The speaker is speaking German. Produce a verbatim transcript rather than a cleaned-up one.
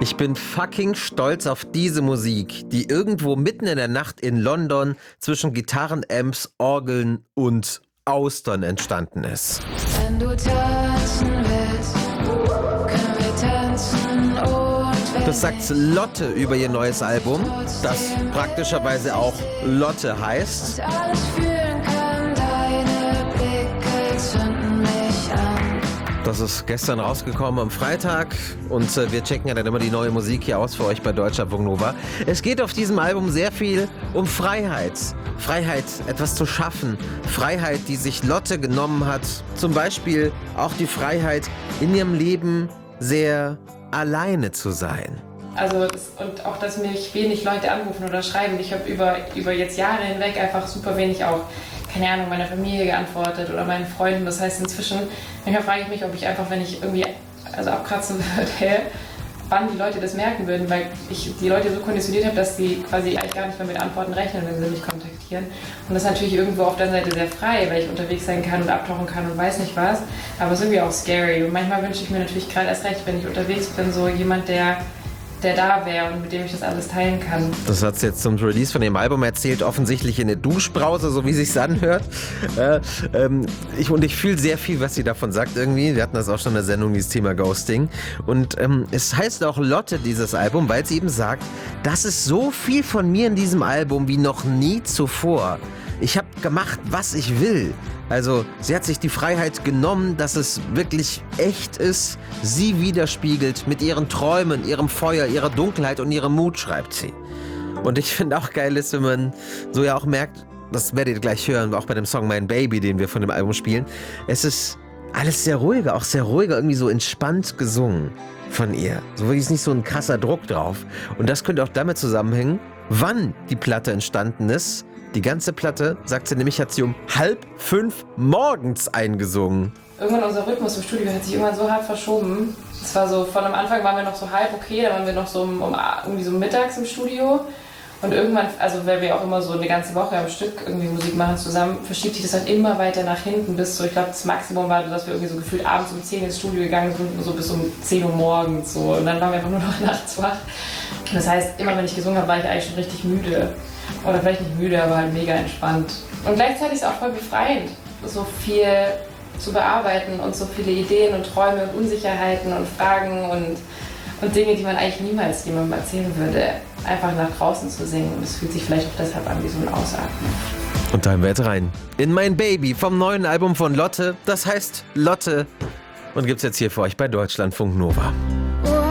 Ich bin fucking stolz auf diese Musik, die irgendwo mitten in der Nacht in London zwischen Gitarrenamps, Orgeln und Austern entstanden ist. Wenn du tanzen willst, können wir tanzen und wenn Das sagt Lotte über ihr neues Album, das praktischerweise auch Lotte heißt. ich alles fühlen kann, deine Blicke zünden mich an. Das ist gestern rausgekommen am Freitag und äh, wir checken ja dann immer die neue Musik hier aus für euch bei Deutschlandfunk Nova. Es geht auf diesem Album sehr viel um Freiheit. Freiheit, etwas zu schaffen. Freiheit, die sich Lotte genommen hat. Zum Beispiel auch die Freiheit, in ihrem Leben sehr alleine zu sein. Also das, und auch, dass mich wenig Leute anrufen oder schreiben. Ich habe über, über jetzt Jahre hinweg einfach super wenig auch, keine Ahnung, meiner Familie geantwortet oder meinen Freunden. Das heißt inzwischen, manchmal frage ich mich, ob ich einfach, wenn ich irgendwie also abkratzen würde, wann die Leute das merken würden, weil ich die Leute so konditioniert habe, dass sie quasi eigentlich gar nicht mehr mit Antworten rechnen, wenn sie mich kontaktieren. Und das ist natürlich irgendwo auf der Seite sehr frei, weil ich unterwegs sein kann und abtauchen kann und weiß nicht was. Aber es ist irgendwie auch scary. Und manchmal wünsche ich mir natürlich gerade erst recht, wenn ich unterwegs bin, so jemand, der der da wäre und mit dem ich das alles teilen kann. Das hat sie jetzt zum Release von dem Album erzählt, offensichtlich in der Duschbrause, so wie sich's anhört. Äh, ähm, ich, und ich fühle sehr viel, was sie davon sagt irgendwie. Wir hatten das auch schon in der Sendung, dieses Thema Ghosting. Und ähm, es heißt auch Lotte, dieses Album, weil sie eben sagt, das ist so viel von mir in diesem Album wie noch nie zuvor. Ich habe gemacht, was ich will. Also sie hat sich die Freiheit genommen, dass es wirklich echt ist, sie widerspiegelt mit ihren Träumen, ihrem Feuer, ihrer Dunkelheit und ihrem Mut, schreibt sie. Und ich finde auch geil ist, wenn man so ja auch merkt, das werdet ihr gleich hören, auch bei dem Song Mein Baby, den wir von dem Album spielen, es ist alles sehr ruhiger, auch sehr ruhiger, irgendwie so entspannt gesungen von ihr. So wirklich ist nicht so ein krasser Druck drauf. Und das könnte auch damit zusammenhängen, wann die Platte entstanden ist. Die ganze Platte, sagt sie nämlich, hat sie um halb fünf morgens eingesungen. Irgendwann unser Rhythmus im Studio hat sich irgendwann so hart verschoben. Es war so, von am Anfang waren wir noch so halb okay, dann waren wir noch so um, um irgendwie so mittags im Studio. Und irgendwann, also weil wir auch immer so eine ganze Woche am Stück irgendwie Musik machen zusammen, verschiebt sich das dann immer weiter nach hinten bis so, ich glaube das Maximum war, dass wir irgendwie so gefühlt abends um zehn ins Studio gegangen sind, so bis um zehn Uhr morgens so. Und dann waren wir einfach nur noch nachts wach. Und das heißt, immer wenn ich gesungen habe, war ich eigentlich schon richtig müde. Oder vielleicht nicht müde, aber halt mega entspannt. Und gleichzeitig ist es auch voll befreiend, so viel zu bearbeiten und so viele Ideen und Träume und Unsicherheiten und Fragen und, und Dinge, die man eigentlich niemals jemandem erzählen würde, einfach nach draußen zu singen. Und es fühlt sich vielleicht auch deshalb an wie so ein Ausatmen. Und da hören wir jetzt rein. In Mein Baby vom neuen Album von Lotte. Das heißt Lotte. Und gibt's jetzt hier für euch bei Deutschlandfunk Nova. Oh,